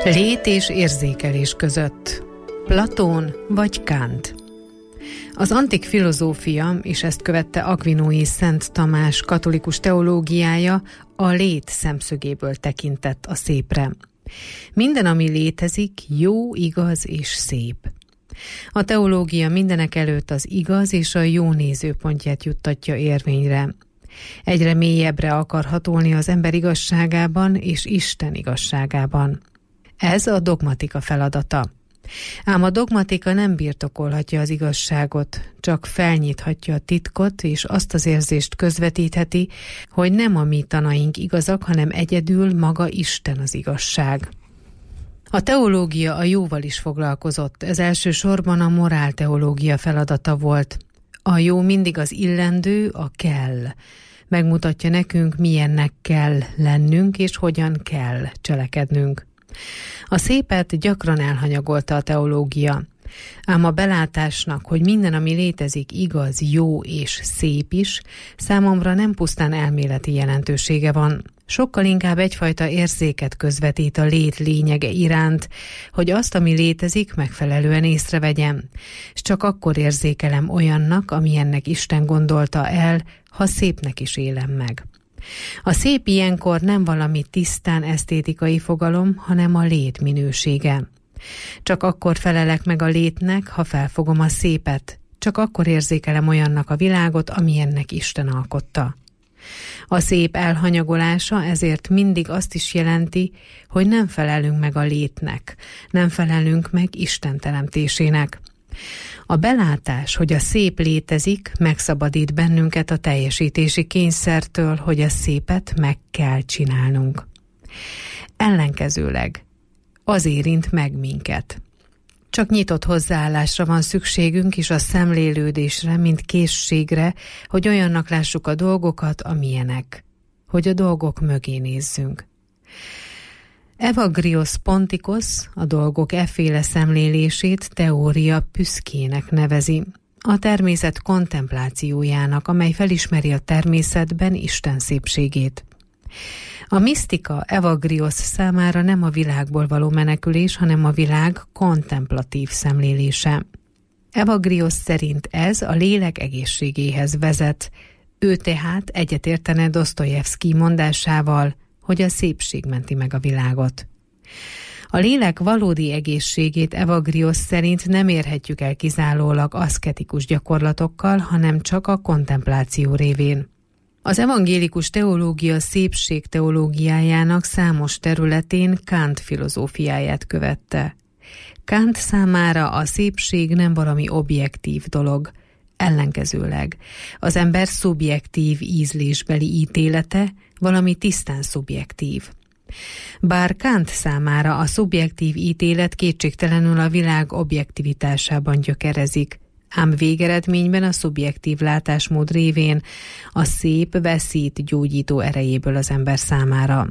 Lét és érzékelés között. Platón vagy Kant? Az antik filozófia, és ezt követte Akvinói Szent Tamás katolikus teológiája, a lét szemszögéből tekintett a szépre. Minden, ami létezik, jó, igaz és szép. A teológia mindenek előtt az igaz és a jó nézőpontját juttatja érvényre. Egyre mélyebbre akar hatolni az ember igazságában és Isten igazságában. Ez a dogmatika feladata. Ám a dogmatika nem birtokolhatja az igazságot, csak felnyithatja a titkot, és azt az érzést közvetítheti, hogy nem a mi tanaink igazak, hanem egyedül maga Isten az igazság. A teológia a jóval is foglalkozott, ez elsősorban a morálteológia feladata volt. A jó mindig az illendő, a kell. Megmutatja nekünk, milyennek kell lennünk, és hogyan kell cselekednünk. A szépet gyakran elhanyagolta a teológia, ám a belátásnak, hogy minden, ami létezik, igaz, jó és szép is, számomra nem pusztán elméleti jelentősége van. Sokkal inkább egyfajta érzéket közvetít a lét lényege iránt, hogy azt, ami létezik, megfelelően észrevegyem, és csak akkor érzékelem olyannak, amilyennek Isten gondolta el, ha szépnek is élem meg. A szép ilyenkor nem valami tisztán esztétikai fogalom, hanem a lét minősége. Csak akkor felelek meg a létnek, ha felfogom a szépet, csak akkor érzékelem olyannak a világot, amilyennek Isten alkotta. A szép elhanyagolása ezért mindig azt is jelenti, hogy nem felelünk meg a létnek, nem felelünk meg Isten teremtésének. A belátás, hogy a szép létezik, megszabadít bennünket a teljesítési kényszertől, hogy a szépet meg kell csinálnunk. Ellenkezőleg az érint meg minket. Csak nyitott hozzáállásra van szükségünk, és a szemlélődésre, mint készségre, hogy olyannak lássuk a dolgokat, amilyenek, hogy a dolgok mögé nézzünk. Evagrios Pontikos a dolgok efféle szemlélését teória püszkének nevezi, a természet kontemplációjának, amely felismeri a természetben Isten szépségét. A misztika Evagrios számára nem a világból való menekülés, hanem a világ kontemplatív szemlélése. Evagrios szerint ez a lélek egészségéhez vezet, ő tehát egyetértene Dosztojevszkij mondásával, hogy a szépség menti meg a világot. A lélek valódi egészségét Evagrios szerint nem érhetjük el kizárólag aszketikus gyakorlatokkal, hanem csak a kontempláció révén. Az evangélikus teológia szépség teológiájának számos területén Kant filozófiáját követte. Kant számára a szépség nem valami objektív dolog, ellenkezőleg az ember szubjektív ízlésbeli ítélete valami tisztán szubjektív. Bár Kant számára a szubjektív ítélet kétségtelenül a világ objektivitásában gyökerezik, ám végeredményben a szubjektív látásmód révén a szép veszít gyógyító erejéből az ember számára.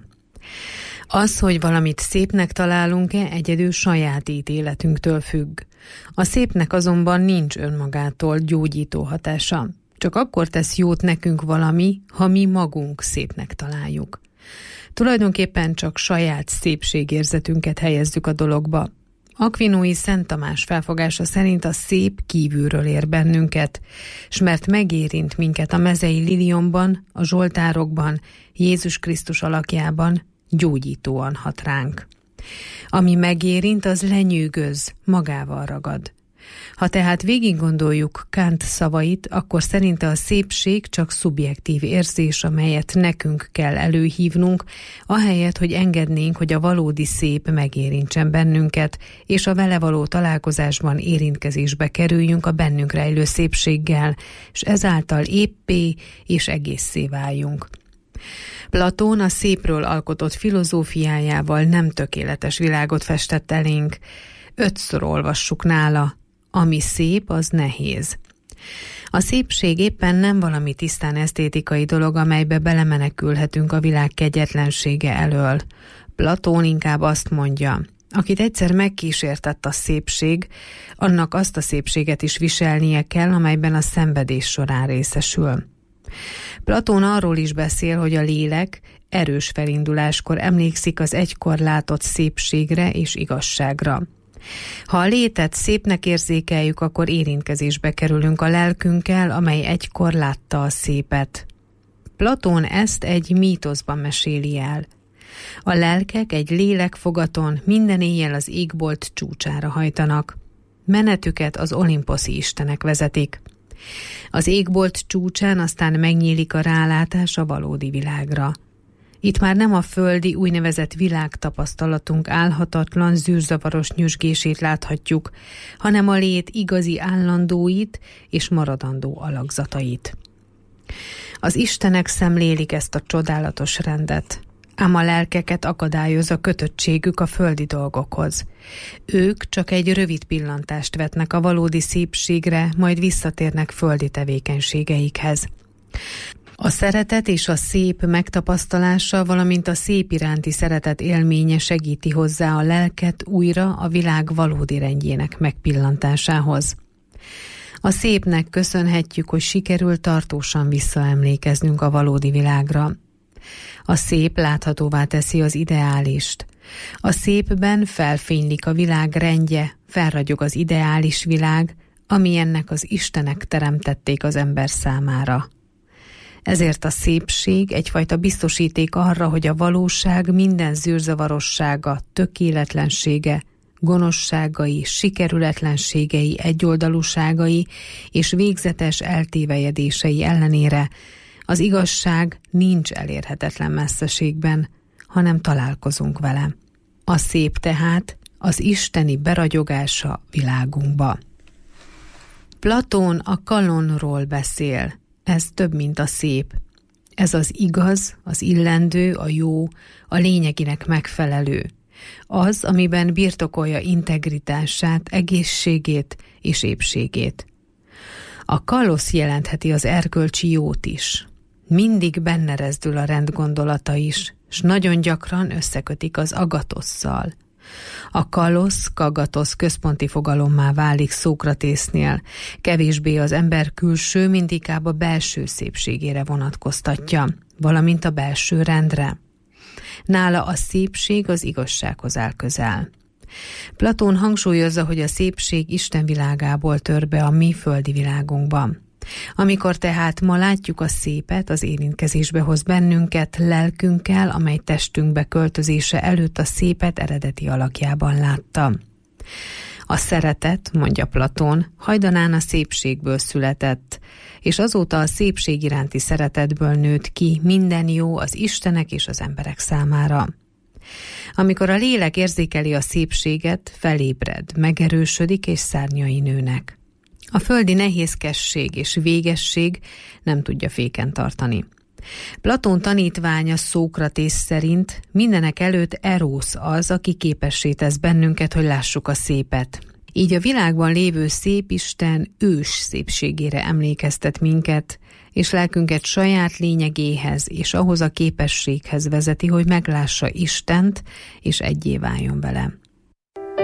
Az, hogy valamit szépnek találunk-e, egyedül saját ítéletünktől függ. A szépnek azonban nincs önmagától gyógyító hatása. Csak akkor tesz jót nekünk valami, ha mi magunk szépnek találjuk. Tulajdonképpen csak saját szépségérzetünket helyezzük a dologba. Akvinói Szent Tamás felfogása szerint a szép kívülről ér bennünket, s mert megérint minket a mezei liliomban, a zsoltárokban, Jézus Krisztus alakjában, gyógyítóan hat ránk. Ami megérint, az lenyűgöz, magával ragad. Ha tehát végig gondoljuk Kant szavait, akkor szerinte a szépség csak szubjektív érzés, amelyet nekünk kell előhívnunk, ahelyett, hogy engednénk, hogy a valódi szép megérintsen bennünket, és a vele való találkozásban érintkezésbe kerüljünk a bennünk rejlő szépséggel, és ezáltal éppé és egészé váljunk. Platón a szépről alkotott filozófiájával nem tökéletes világot festett elénk. 5-ször olvassuk nála: ami szép, az nehéz. A szépség éppen nem valami tisztán esztétikai dolog, amelybe belemenekülhetünk a világ kegyetlensége elől. Platón inkább azt mondja, akit egyszer megkísértett a szépség, annak azt a szépséget is viselnie kell, amelyben a szenvedés során részesül. Platón arról is beszél, hogy a lélek erős felinduláskor emlékszik az egykor látott szépségre és igazságra. Ha a létet szépnek érzékeljük, akkor érintkezésbe kerülünk a lelkünkkel, amely egykor látta a szépet. Platón ezt egy mítoszban meséli el. A lelkek egy lélekfogaton minden éjjel az égbolt csúcsára hajtanak. Menetüket az olimposzi istenek vezetik. Az égbolt csúcsán aztán megnyílik a rálátás a valódi világra. Itt már nem a földi úgynevezett világtapasztalatunk álhatatlan, zűrzavaros nyüzsgését láthatjuk, hanem a lét igazi állandóit és maradandó alakzatait. Az istenek szemlélik ezt a csodálatos rendet, ám a lelkeket akadályoz a kötöttségük a földi dolgokhoz. Ők csak egy rövid pillantást vetnek a valódi szépségre, majd visszatérnek földi tevékenységeikhez. A szeretet és a szép megtapasztalása, valamint a szép iránti szeretet élménye segíti hozzá a lelket újra a világ valódi rendjének megpillantásához. A szépnek köszönhetjük, hogy sikerül tartósan visszaemlékeznünk a valódi világra. A szép láthatóvá teszi az ideálist. A szépben felfénylik a világ rendje, felragyog az ideális világ, amilyennek az istenek teremtették az ember számára. Ezért a szépség egyfajta biztosíték arra, hogy a valóság minden zűrzavarossága, tökéletlensége, gonoszságai, sikerületlenségei, egyoldalúságai és végzetes eltévejedései ellenére az igazság nincs elérhetetlen messzeségben, hanem találkozunk vele. A szép tehát az isteni beragyogása világunkba. Platón a kalonról beszél. Ez több, mint a szép. Ez az igaz, az illendő, a jó, a lényeginek megfelelő. Az, amiben birtokolja integritását, egészségét és épségét. A kalosz jelentheti az erkölcsi jót is. Mindig benne rezdül a rendgondolata is, s nagyon gyakran összekötik az agatosszal. A kalosz, kagatosz központi fogalommá válik Szókratésznél, kevésbé az ember külső, mint inkább a belső szépségére vonatkoztatja, valamint a belső rendre. Nála a szépség az igazsághoz áll közel. Platón hangsúlyozza, hogy a szépség Isten világából tör be a mi földi világunkban. Amikor tehát ma látjuk a szépet, az érintkezésbe hoz bennünket lelkünkkel, amely testünkbe költözése előtt a szépet eredeti alakjában látta. A szeretet, mondja Platón, hajdanán a szépségből született, és azóta a szépség iránti szeretetből nőtt ki minden jó az istenek és az emberek számára. Amikor a lélek érzékeli a szépséget, felébred, megerősödik és szárnyai nőnek. A földi nehézkesség és végesség nem tudja féken tartani. Platón tanítványa Szókratész szerint mindenek előtt Erósz az, aki képessé tesz bennünket, hogy lássuk a szépet. Így a világban lévő szép Isten ős szépségére emlékeztet minket, és lelkünket saját lényegéhez és ahhoz a képességhez vezeti, hogy meglássa Istent, és egyé váljon vele.